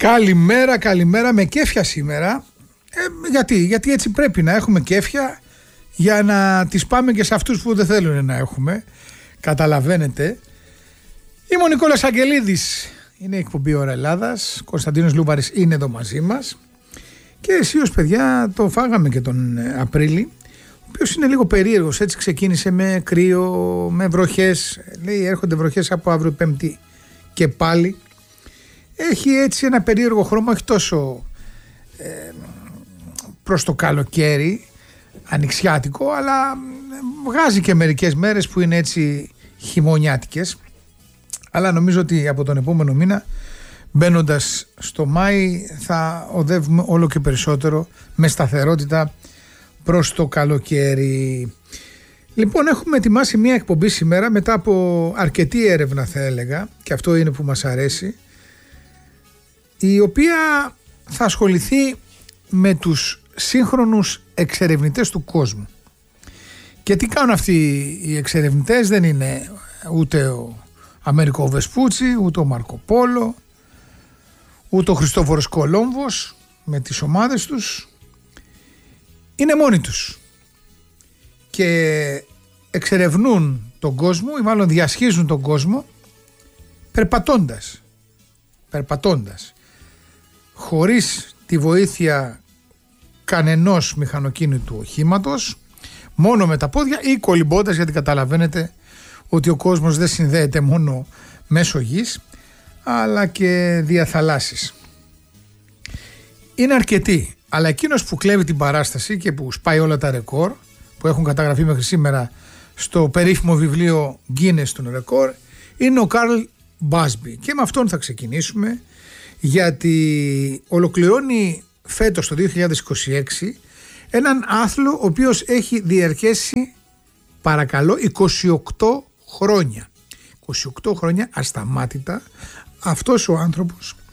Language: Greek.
Καλημέρα με κέφια σήμερα. Γιατί έτσι πρέπει να έχουμε κέφια για να τις πάμε και σε αυτούς που δεν θέλουν να έχουμε. Καταλαβαίνετε. Είμαι ο Νικόλας Αγγελίδης. Είναι η εκπομπή Ώρα Ελλάδας. Κωνσταντίνος Λούβαρης είναι εδώ μαζί μας. Και εσείς παιδιά το φάγαμε και τον Απρίλη, ο οποίος είναι λίγο περίεργος. Έτσι ξεκίνησε με κρύο, με βροχές. Λέει έρχονται βροχές από αύριο Πέμπτη και πάλι. Έχει έτσι ένα περίεργο χρώμα, όχι τόσο προς το καλοκαίρι, ανοιξιάτικο, αλλά βγάζει και μερικές μέρες που είναι έτσι χειμωνιάτικες. Αλλά νομίζω ότι από τον επόμενο μήνα, μπαίνοντας στο Μάη, θα οδεύουμε όλο και περισσότερο με σταθερότητα προς το καλοκαίρι. Λοιπόν, έχουμε ετοιμάσει μια εκπομπή σήμερα μετά από αρκετή έρευνα, θα έλεγα, και αυτό είναι που μας αρέσει, η οποία θα ασχοληθεί με τους σύγχρονους εξερευνητές του κόσμου. Και τι κάνουν αυτοί οι εξερευνητές? Δεν είναι ούτε ο Αμερικό Βεσπούτσι, ούτε ο Μάρκο Πόλο, ούτε ο Χριστόφορος Κολόμβος με τις ομάδες τους. Είναι μόνοι τους και εξερευνούν τον κόσμο, ή μάλλον διασχίζουν τον κόσμο περπατώντας, χωρίς τη βοήθεια κανενός μηχανοκίνητου οχήματος, μόνο με τα πόδια ή κολυμπώντας, γιατί καταλαβαίνετε ότι ο κόσμος δεν συνδέεται μόνο μέσω γης, αλλά και δια θαλάσσης. Είναι αρκετοί, αλλά εκείνος που κλέβει την παράσταση και που σπάει όλα τα ρεκόρ που έχουν καταγραφεί μέχρι σήμερα στο περίφημο βιβλίο Guinness των ρεκόρ είναι ο Καρλ Μπάσμπι, και με αυτόν θα ξεκινήσουμε, γιατί ολοκληρώνει φέτος το 2026 έναν άθλο ο οποίος έχει διαρκέσει, παρακαλώ, 28 χρόνια ασταμάτητα. Αυτός ο άνθρωπος